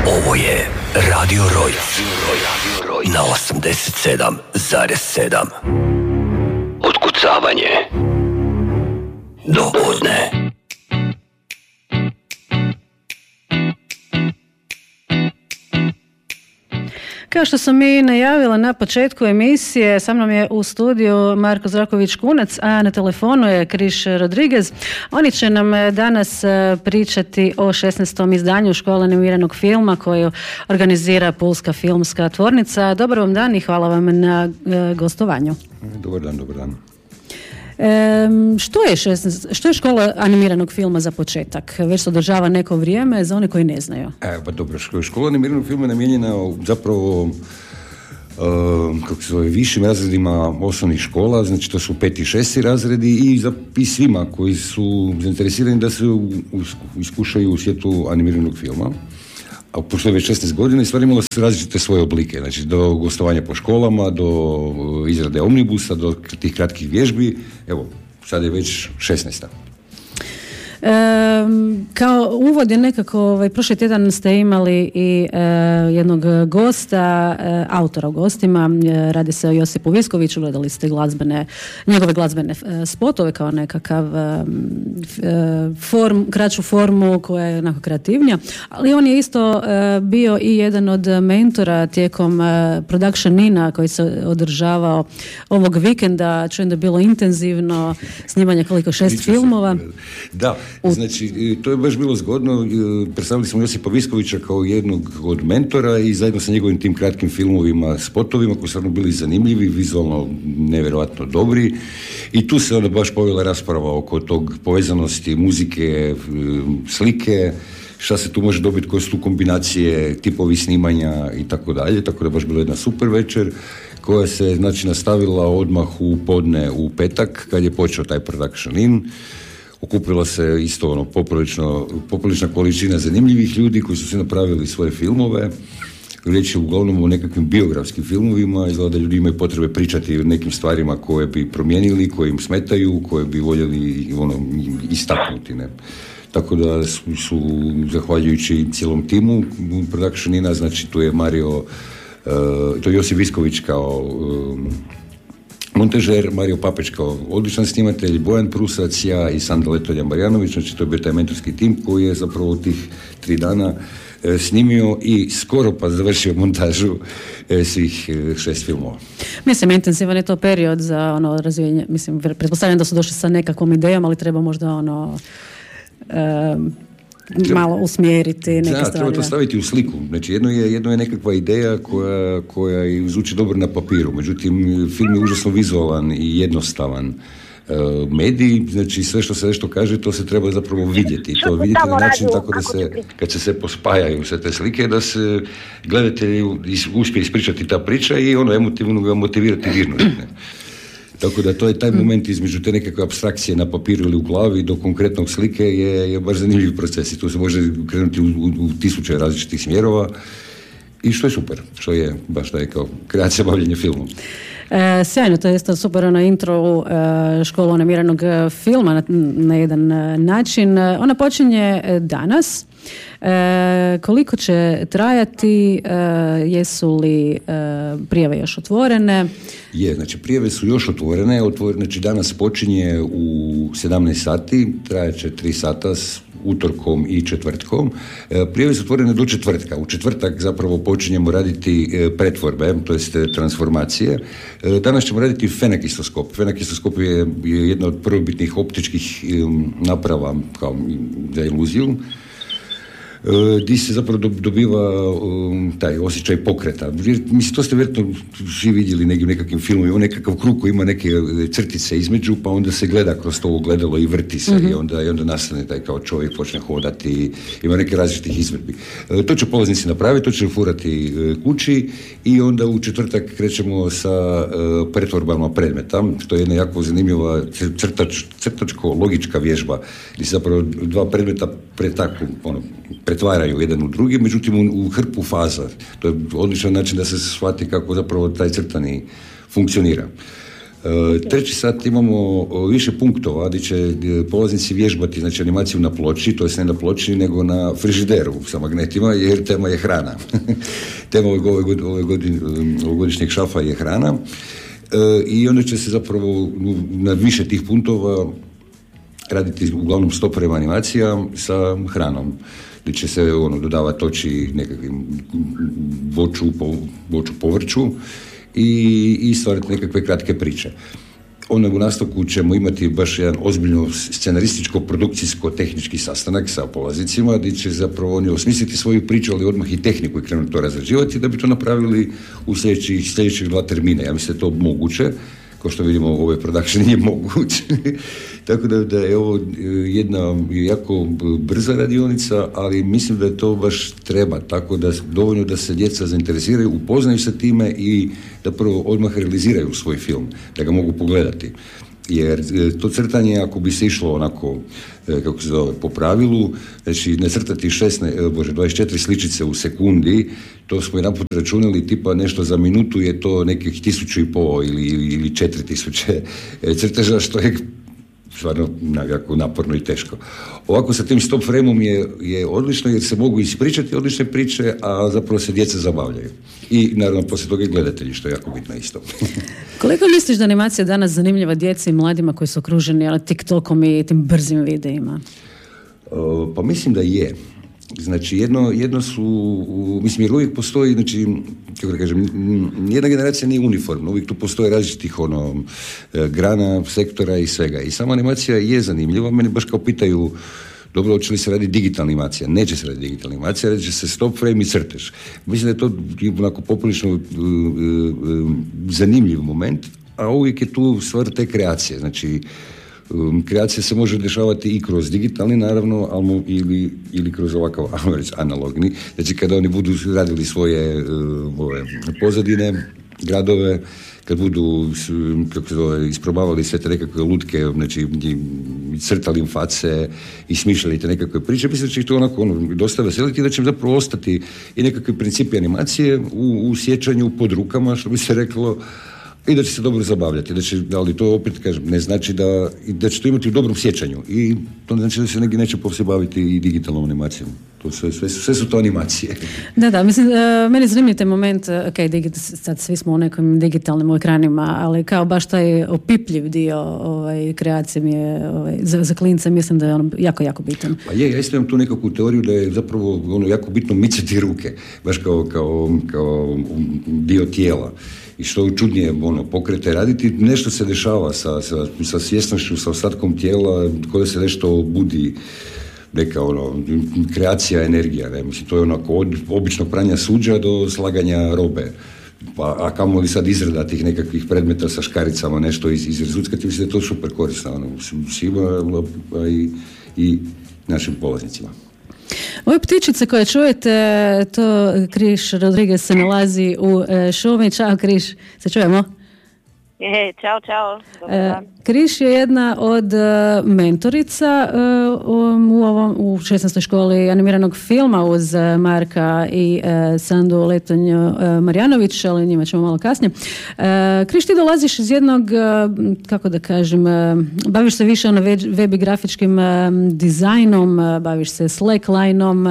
Ovo je Radio Rojc na 87,7. Otkucavanje do podne. Kao što sam i najavila na početku emisije, sa mnom je u studiju Marko Zraković-Kunac, a na telefonu je Kriš Rodriguez. Oni će nam danas pričati o 16. izdanju Škole animiranog filma koju organizira Pulska filmska tvornica. Dobar vam dan i hvala vam na gostovanju. Dobar dan, dobar dan. Što je Škola animiranog filma za početak? Već se održava neko vrijeme za one koji ne znaju. Pa dobro, Škola animiranog filma je namijenjena zapravo višim razredima osnovnih škola, znači to su 5. i 6. razredi i svima koji su zainteresirani da se iskušaju u svijetu animiranog filma. A pošto je već 16 godina i stvari imalo se različite svoje oblike, znači do gostovanja po školama, do izrade omnibusa, do tih kratkih vježbi. Evo, sad je već 16. Kao uvod je nekako, prošli tjedan ste imali i jednog gosta, autora u gostima, radi se o Josipu Viskoviću, gledali ste njegove glazbene spotove kao nekakav kraću formu koja je onako kreativnija, ali on je isto bio i jedan od mentora tijekom Production Nina koji se održavao ovog vikenda. Čujem da je bilo intenzivno snimanje 6 filmova. Da. Znači, to je baš bilo zgodno. Predstavili smo Josipa Viskovića kao jednog od mentora i zajedno sa njegovim tim kratkim filmovima, spotovima koji su stvarno bili zanimljivi, vizualno nevjerojatno dobri. I tu se onda baš povela rasprava oko tog povezanosti muzike, slike, šta se tu može dobiti, koje su tu kombinacije, tipovi snimanja i tako dalje. Tako da je baš bilo jedna super večer koja se znači nastavila odmah u podne u petak kad je počeo taj Production In. Okupila se isto poprilična količina zanimljivih ljudi koji su se napravili svoje filmove. Riječ je uglavnom o nekakvim biografskim filmovima, izgleda da ljudi imaju potrebe pričati o nekim stvarima koje bi promijenili, koje im smetaju, koje bi voljeli istaknuti. Ne? Tako da su zahvaljujući cijelom timu Productionina, znači tu je to je Josip Visković kao montažer, Mario Papeć kao odličan snimatelj, Bojan Prusac, ja i Sandra Letolja-Marjanović, znači to je bio taj mentorski tim koji je zapravo u tih 3 dana snimio i skoro pa završio montažu svih 6 filmova. Mislim, intenzivan je to period za razvijenje, pretpostavljam da su došli sa nekakvom idejom, ali treba možda malo usmjeriti neke stvari. Treba to staviti u sliku. Znači, jedno je nekakva ideja koja zvuči dobro na papiru. Međutim, film je užasno vizualan i jednostavan medij. Znači, sve što se nešto kaže, to se treba zapravo vidjeti. To vidjeti na način tako da se, kad se pospajaju sve te slike, da se gledatelji uspije ispričati ta priča i emotivno ga motivirati dirnuti. Tako da to je taj moment između te nekakve apstrakcije na papiru ili u glavi do konkretnog slike je baš zanimljiv proces i tu se može krenuti u tisuće različitih smjerova i što je super, što je baš da je kao kreacija bavljenja filmom. Sjajno, to je isto super intro u Školu animiranog filma na jedan način. Ona počinje danas. Koliko će trajati, jesu li prijave još otvorene? Znači prijave su još otvorene, znači danas počinje u 17 sati, trajaće 3 sata s utorkom i četvrtkom. Prijave su otvorene do četvrtka. U četvrtak zapravo počinjemo raditi pretvorbe, to jest transformacije. Danas ćemo raditi fenakistoskop. Fenakistoskop je jedna od prvobitnih optičkih naprava kao za iluziju, gdje se zapravo dobiva taj osjećaj pokreta. Mislim, to ste vjerojatno svi vidjeli negdje u nekakvim filmovima, nekakav krug koji ima neke crtice između, pa onda se gleda kroz to ogledalo i vrti se i onda nastane taj kao čovjek počne hodati, ima neke različitih izvedbi. To će polaznici napraviti, to će furati kući i onda u četvrtak krećemo sa pretvorbama predmeta. To je jedna jako zanimljiva crtačko-logička vježba, gdje se zapravo 2 predmeta pretvaraju jedan u drugi, međutim u hrpu faza. To je odličan način da se shvati kako zapravo taj crtani funkcionira. Treći sat imamo više punktova gdje će polaznici vježbati, znači animaciju na ploči, to je ne na ploči nego na frižideru sa magnetima, jer tema je hrana. Tema ovogodišnjeg šafa je hrana. I onda će se zapravo na više tih punktova raditi uglavnom stop frame animacija sa hranom, gdje će se dodavati oči nekakvim voću, povrću i stvarati nekakve kratke priče. Onda u nastavku ćemo imati baš jedan ozbiljno scenarističko-produkcijsko-tehnički sastanak sa polaznicima, gdje će zapravo oni osmisliti svoju priču, ali odmah i tehniku i krenuti to razrađivati, da bi to napravili u sljedećih 2 termina. Ja mislim da je to moguće, kao što vidimo u ovoj production nije moguće. Tako da je ovo jedna jako brza radionica, ali mislim da je to baš treba, tako da dovoljno da se djeca zainteresiraju, upoznaju sa time i da prvo odmah realiziraju svoj film, da ga mogu pogledati. Jer to crtanje, ako bi se išlo onako, kako se zove, po pravilu, znači nacrtati 24 sličice u sekundi, to smo jedanput računali, tipa nešto za minutu je to nekih 1500 ili 4000 crteža, što je stvarno jako naporno i teško. Ovako sa tim stop frame-om je odlično, jer se mogu ispričati odlične priče, a zapravo se djeca zabavljaju. I naravno poslije toga i gledatelji, što je jako bitno isto. Koliko misliš da animacija danas zanimljiva djeci i mladima koji su okruženi TikTokom i tim brzim videima? Pa mislim da je. Znači, jedno su, mislim, jer uvijek postoji, znači, kako da kažem, nijedna generacija nije uniformna, uvijek tu postoje različitih grana, sektora i svega. I sama animacija je zanimljiva, meni baš kao pitaju, dobro, hoće li se raditi digitalna animacija? Neće se raditi digitalna animacija, radit će se stop frame i crtež. Mislim da je to onako poprilično zanimljiv moment, a uvijek je tu stvar te kreacije, znači, kreacija se može dešavati i kroz digitalni, naravno, ili kroz ovakav, analogni. Znači, kada oni budu radili svoje pozadine, gradove, kad budu isprobavali sve te nekakve lutke, znači, crtali im face i smišljali te nekakve priče, mislim da će ih to onako dosta veseliti, da će im zapravo ostati i nekakve principi animacije u sjećanju pod rukama, što bi se reklo, i da će se dobro zabavljati, ali to opet kažem, ne znači da će to imati u dobrom sjećanju i to ne znači da se neki neće poslije baviti i digitalnom animacijom. To sve su to animacije. Da, mislim, meni je zanimljiv taj moment, sad svi smo u nekim digitalnim ekranima, ali kao baš taj opipljiv dio kreacije mi je, za klinca mislim da je on jako, jako bitan. Pa ja isto imam tu nekakvu teoriju da je zapravo jako bitno micati ruke, baš kao dio tijela. I što čudnije pokrete raditi, nešto se dešava sa svjesnošću, sa ostatkom tijela, kod se nešto budi, neka kreacija, energija, ne? Mislim, to je onako od običnog pranja suđa do slaganja robe. A kamo li sad izrada tih nekakvih predmeta sa škaricama, nešto izrezuckati, mislim da je to super korisno svima i našim polaznicima. Ove ptičice koje čujete, to Kriš Rodriguez se nalazi u šumi. Ćao Kriš, se čujemo? Ćao. Kriš je jedna od mentorica u 16. školi animiranog filma uz Marka i Sandu Letonju Marjanović, ali njima ćemo malo kasnije. Kriš, ti dolaziš iz jednog, kako da kažem, baviš se više web i grafičkim dizajnom, baviš se slacklineom.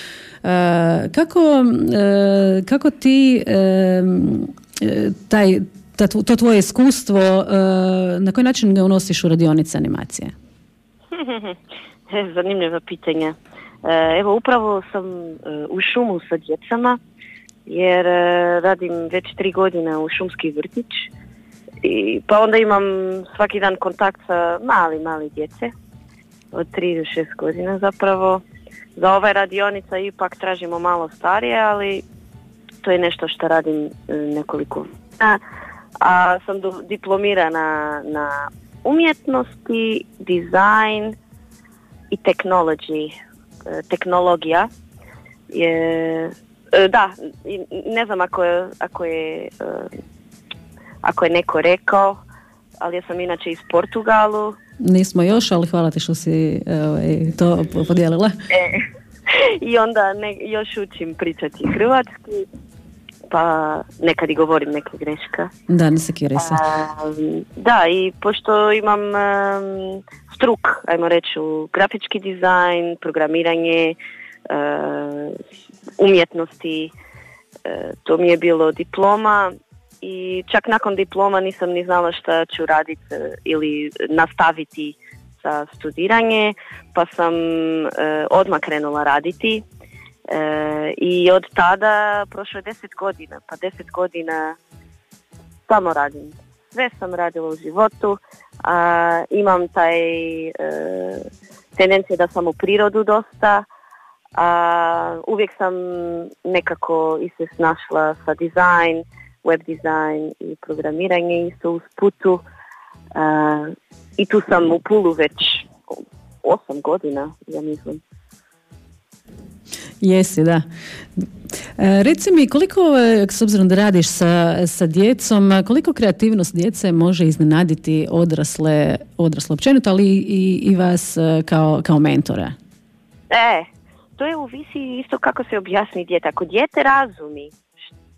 Kako ti to tvoje iskustvo, na koji način ga unosiš u radionice animacije? Zanimljivo pitanje. Evo, upravo sam u šumu sa djecama, jer radim već 3 godine u šumski vrtić. Pa onda imam svaki dan kontakt sa mali djece, od 3 do 6 godina zapravo. Za ove radionica ipak tražimo malo starije, ali to je nešto što radim nekoliko godina. A sam diplomirana na umjetnosti, dizajn i tehnologija. Ne znam ako je neko rekao, ali ja sam inače iz Portugalu. Nismo još, ali hvala ti što si to podijelila. I onda još učim pričati hrvatski. pa nekad i govorim neke greške. Da, ne sekiraj se. Da, i pošto imam struk, ajmo reći, u grafički dizajn, programiranje, umjetnosti, to mi je bilo diploma i čak nakon diploma nisam ni znala šta ću raditi ili nastaviti sa studiranje, pa sam odmah krenula raditi i od tada prošlo je 10 godina, pa 10 godina samo radim. Sve sam radila u životu, imam taj tendencije da sam u prirodu dosta, uvijek sam nekako i se snašla sa dizajn, web dizajn i programiranje isto uz putu. I tu sam u Pulu već 8 godina, ja mislim. Jesi, da. Reci mi, koliko, s obzirom da radiš sa djecom, koliko kreativnost djece može iznenaditi odrasle općenito, ali i vas kao mentora? To je uvisi isto kako se objasni dijete. Ako dijete razumi